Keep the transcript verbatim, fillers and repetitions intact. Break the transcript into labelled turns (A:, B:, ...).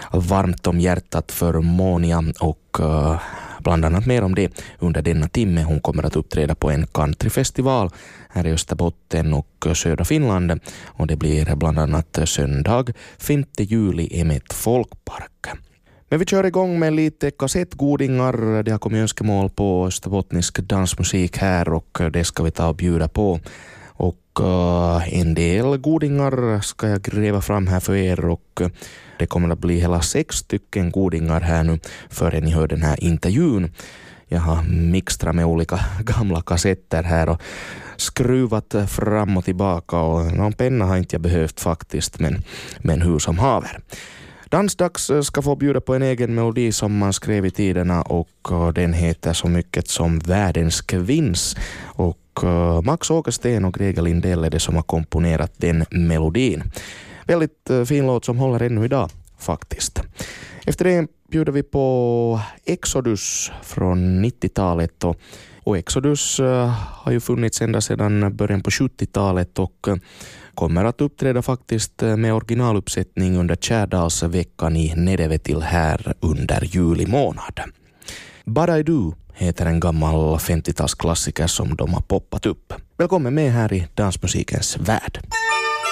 A: varmt om hjärtat för Monia och uh, bland annat mer om det under denna timme. Hon kommer att uppträda på en countryfestival här i Österbotten och södra Finland och det blir bland annat söndag femte juli i Emet folkpark. Men vi kör igång med lite kassettgodingar. Det har kommit önskemål på österbottnisk dansmusik här och det ska vi ta och bjuda på. Och uh, en del godingar ska jag gräva fram här för er och uh, det kommer att bli hela sex stycken godingar här nu före ni hör den här intervjun. Jag har mixtrat med olika gamla kassetter här och skruvat fram och tillbaka och någon penna har inte jag behövt faktiskt, men, men hur som haver. Dansdags ska få bjuda på en egen melodi som man skrev i tiderna och den heter så mycket som Världens kvinns och Max Åkersten och Grega Lindell är det som har komponerat den melodin. Väldigt fin låt som håller ännu idag faktiskt. Efter det bjuder vi på Exodus från nittiotalet och, och Exodus uh, har ju funnits ända sedan början på sjuttiotalet och uh, kommer att uppträda faktiskt med originaluppsättning under Kärdalsveckan i Nedevetil här under juli månad. But I Do heter en gammal femtiotalsklassiker som de har poppat upp. Välkommen med här i dansmusikens värld.